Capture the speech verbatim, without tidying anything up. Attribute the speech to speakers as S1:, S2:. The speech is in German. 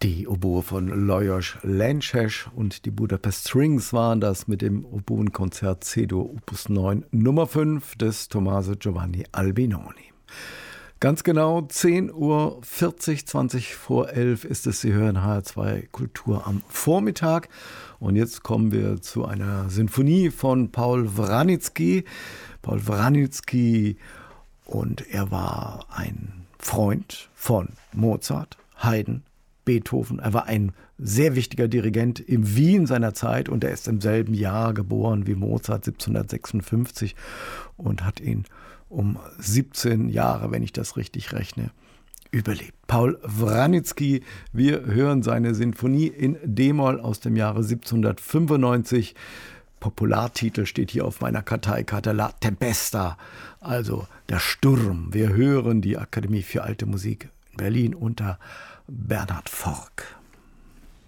S1: Die Oboe von Lajos Lences und die Budapest Strings waren das mit dem Oboenkonzert C-Dur Opus neun Nummer fünf des Tommaso Giovanni Albinoni. Ganz genau zehn Uhr vierzig, zwanzig vor elf ist es. Sie hören H R zwei Kultur am Vormittag. Und jetzt kommen wir zu einer Sinfonie von Paul Wranitzky. Paul Wranitzky, und er war ein Freund von Mozart, Haydn, Beethoven. Er war ein sehr wichtiger Dirigent in Wien seiner Zeit und er ist im selben Jahr geboren wie Mozart, siebzehnhundertsechsundfünfzig, und hat ihn um siebzehn Jahre, wenn ich das richtig rechne, überlebt. Paul Wranitzky, wir hören seine Sinfonie in D-Moll aus dem Jahre siebzehnhundertfünfundneunzig. Populartitel steht hier auf meiner Karteikarte, La Tempesta, also der Sturm. Wir hören die Akademie für Alte Musik in Berlin unter Bernhard Forck.